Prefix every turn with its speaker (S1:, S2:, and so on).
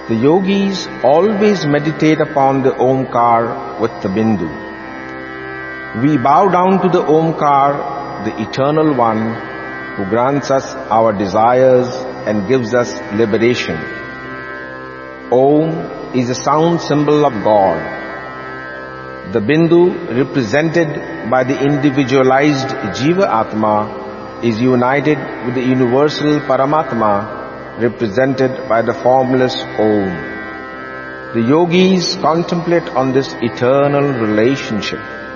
S1: The yogis always meditate upon the Omkar with the Bindu. We bow down to the Omkar, the Eternal One, who grants us our desires and gives us liberation. Om is a sound symbol of God. The Bindu, represented by the individualized Jiva Atma, is united with the universal Paramatma, represented by the formless Om. The yogis contemplate on this eternal relationship.